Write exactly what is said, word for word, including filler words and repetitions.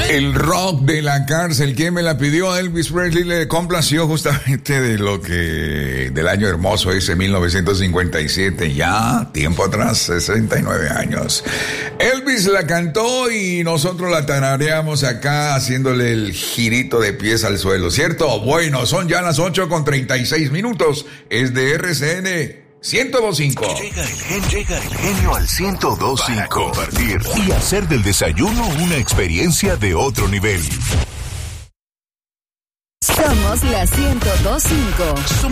El rock de la cárcel. ¿Quién me la pidió? Elvis Presley le complació justamente de lo que, del año hermoso ese mil novecientos cincuenta y siete, ya tiempo atrás, sesenta y nueve años. Elvis la cantó y nosotros la tarareamos acá haciéndole el girito de pies al suelo, ¿cierto? Bueno, son ya las ocho con treinta y seis minutos. Es de R C N ciento dos punto cinco. Llega el genio, llega el genio al ciento dos punto cinco. Compartir y hacer del desayuno una experiencia de otro nivel. Somos la ciento dos punto cinco.